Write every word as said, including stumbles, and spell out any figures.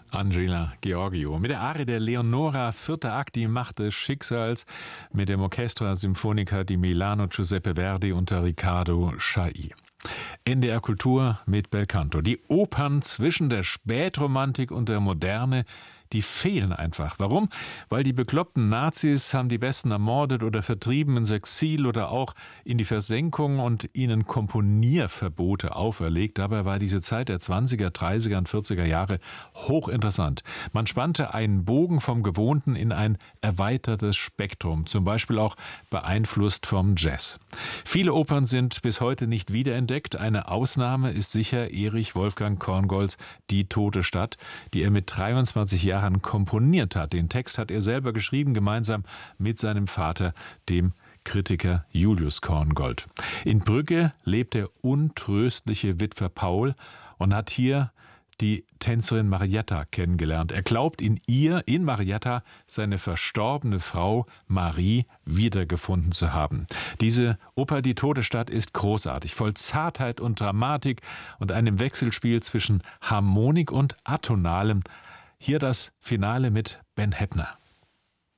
Angela Gheorghiu. Mit der Arie der Leonora, vierter Akt, die Macht des Schicksals, mit dem Orchestra Sinfonica di Milano Giuseppe Verdi unter Riccardo Chailly. N D R Kultur mit Belcanto. Die Opern zwischen der Spätromantik und der Moderne, die fehlen einfach. Warum? Weil die bekloppten Nazis haben die Besten ermordet oder vertrieben ins Exil oder auch in die Versenkung und ihnen Komponierverbote auferlegt. Dabei war diese Zeit der zwanziger, dreißiger und vierziger Jahre hochinteressant. Man spannte einen Bogen vom Gewohnten in ein erweitertes Spektrum, zum Beispiel auch beeinflusst vom Jazz. Viele Opern sind bis heute nicht wiederentdeckt. Eine Ausnahme ist sicher Erich Wolfgang Korngolds Die tote Stadt, die er mit dreiundzwanzig Jahren komponiert hat. Den Text hat er selber geschrieben, gemeinsam mit seinem Vater, dem Kritiker Julius Korngold. In Brügge lebt der untröstliche Witwer Paul und hat hier die Tänzerin Marietta kennengelernt. Er glaubt in ihr, in Marietta, seine verstorbene Frau Marie wiedergefunden zu haben. Diese Oper Die tote Stadt ist großartig, voll Zartheit und Dramatik und einem Wechselspiel zwischen Harmonik und Atonalem. Hier das Finale mit Ben Heppner.